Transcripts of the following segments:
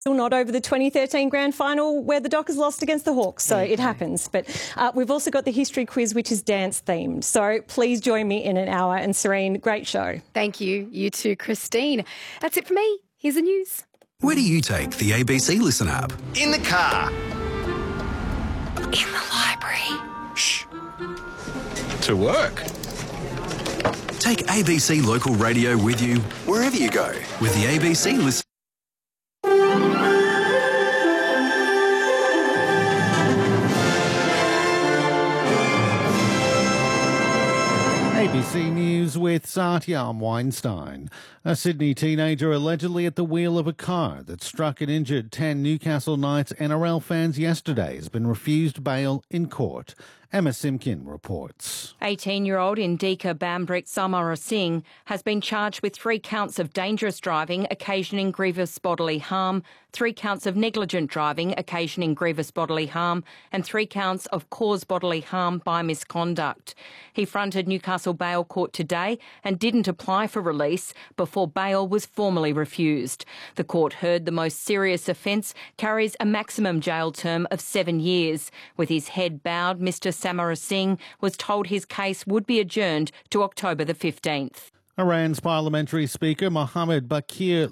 Still not over the 2013 grand final where the Dockers lost against the Hawks, so it happens. But we've also got the history quiz, which is dance-themed. So please join me in an hour. And Serene, great show. Thank you. You too, Christine. That's it for me. Here's the news. Where do you take the ABC Listen app? In the car. In the library. Shh. To work. Take ABC Local Radio with you wherever you go with the ABC Listen. ABC News with Satyam Weinstein. A Sydney teenager allegedly at the wheel of a car that struck and injured 10 Newcastle Knights NRL fans yesterday has been refused bail in court. Emma Simkin reports. 18-year-old Indika Bambrick Samarasinghe has been charged with 3 counts of dangerous driving occasioning grievous bodily harm, 3 counts of negligent driving occasioning grievous bodily harm and 3 counts of cause bodily harm by misconduct. He fronted Newcastle Bail Court today and didn't apply for release before bail was formally refused. The court heard the most serious offence carries a maximum jail term of 7 years. With his head bowed, Mr Samarasinghe was told his case would be adjourned to October the 15th. Iran's parliamentary speaker Mohammed Bakir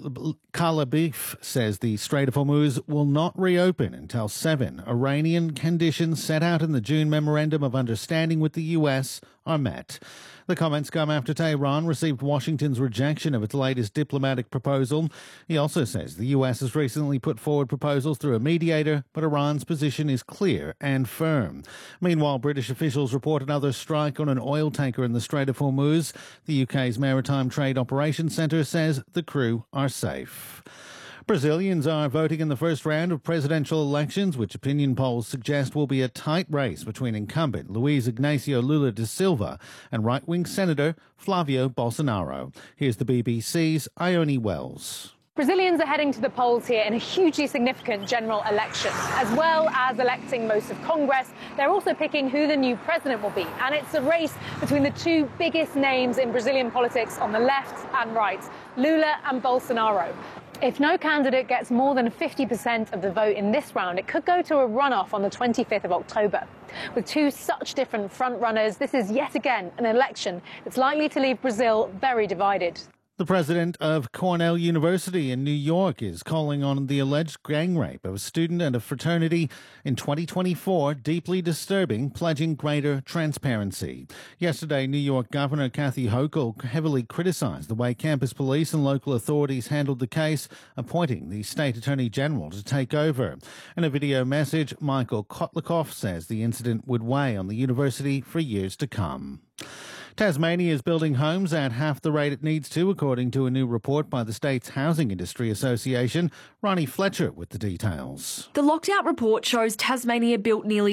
Kalibaf says the Strait of Hormuz will not reopen until 7 Iranian conditions set out in the June Memorandum of Understanding with the US are met. The comments come after Tehran received Washington's rejection of its latest diplomatic proposal. He also says the US has recently put forward proposals through a mediator, but Iran's position is clear and firm. Meanwhile, British officials report another strike on an oil tanker in the Strait of Hormuz. The UK's Maritime Trade Operations Centre says the crew are safe. Brazilians are voting in the first round of presidential elections, which opinion polls suggest will be a tight race between incumbent Luiz Inácio Lula da Silva and right-wing Senator Flavio Bolsonaro. Here's the BBC's Ione Wells. Brazilians are heading to the polls here in a hugely significant general election. As well as electing most of Congress, they're also picking who the new president will be. And it's a race between the 2 biggest names in Brazilian politics on the left and right, Lula and Bolsonaro. If no candidate gets more than 50% of the vote in this round, it could go to a runoff on the 25th of October. With 2 such different frontrunners, this is yet again an election that's likely to leave Brazil very divided. The president of Cornell University in New York is calling on the alleged gang rape of a student and a fraternity in 2024 deeply disturbing, pledging greater transparency. Yesterday, New York Governor Kathy Hochul heavily criticized the way campus police and local authorities handled the case, appointing the state attorney general to take over. In a video message, Michael Kotlikoff says the incident would weigh on the university for years to come. Tasmania is building homes at half the rate it needs to, according to a new report by the state's Housing Industry Association. Ronnie Fletcher with the details. The locked-out report shows Tasmania built nearly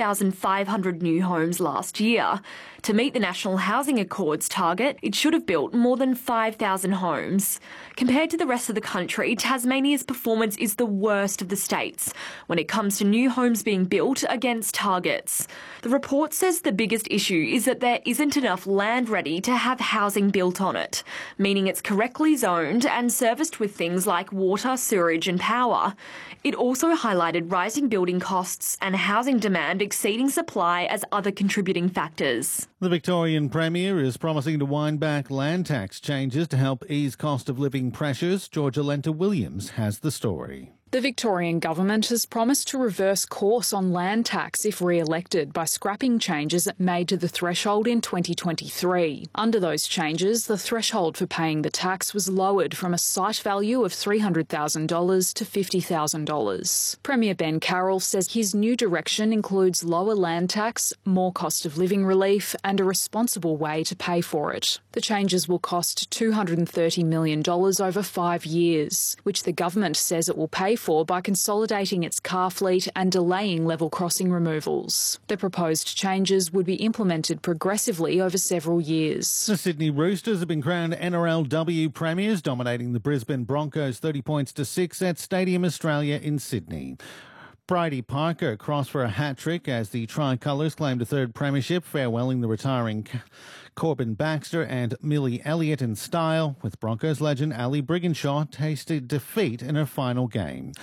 2,500 new homes last year. To meet the National Housing Accord's target, it should have built more than 5,000 homes. Compared to the rest of the country, Tasmania's performance is the worst of the states when it comes to new homes being built against targets. The report says the biggest issue is that there isn't enough land ready to have housing built on it, meaning it's correctly zoned and serviced with things like water, sewerage and power. It also highlighted rising building costs and housing demand exceeding supply as other contributing factors. The Victorian Premier is promising to wind back land tax changes to help ease cost of living pressures. Georgia Lenta-Williams has the story. The Victorian government has promised to reverse course on land tax if re-elected by scrapping changes it made to the threshold in 2023. Under those changes, the threshold for paying the tax was lowered from a site value of $300,000 to $50,000. Premier Ben Carroll says his new direction includes lower land tax, more cost of living relief and a responsible way to pay for it. The changes will cost $230 million over 5 years, which the government says it will pay for by consolidating its car fleet and delaying level crossing removals. The proposed changes would be implemented progressively over several years. The Sydney Roosters have been crowned NRLW premiers, dominating the Brisbane Broncos 30 points to 6 at Stadium Australia in Sydney. Bridie Parker crossed for a hat-trick as the Tricolours claimed a third premiership, farewelling the retiring Corbin Baxter and Millie Elliott in style, with Broncos legend Ali Brigginshaw tasted defeat in her final game.